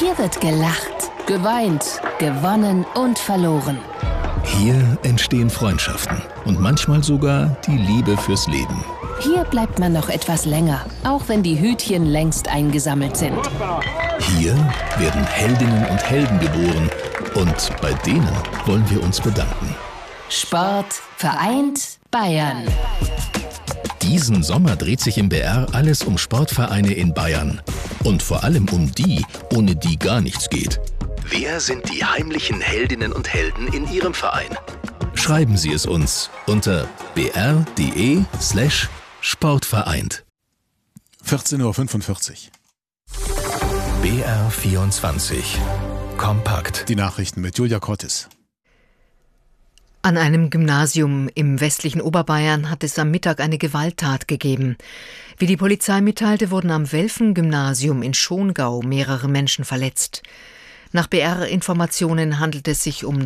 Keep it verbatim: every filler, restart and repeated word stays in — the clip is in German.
Hier wird gelacht, geweint, gewonnen und verloren. Hier entstehen Freundschaften und manchmal sogar die Liebe fürs Leben. Hier bleibt man noch etwas länger, auch wenn die Hütchen längst eingesammelt sind. Hier werden Heldinnen und Helden geboren und bei denen wollen wir uns bedanken. Sport vereint Bayern. Diesen Sommer dreht sich im B R alles um Sportvereine in Bayern. Und vor allem um die, ohne die gar nichts geht. Wer sind die heimlichen Heldinnen und Helden in Ihrem Verein? Schreiben Sie es uns unter br.de slash sportvereint. vierzehn Uhr fünfundvierzig. B R vierundzwanzig. Kompakt. Die Nachrichten mit Julia Cortis. An einem Gymnasium im westlichen Oberbayern hat es am Mittag eine Gewalttat gegeben. Wie die Polizei mitteilte, wurden am Welfen-Gymnasium in Schongau mehrere Menschen verletzt. Nach B R-Informationen handelt es sich um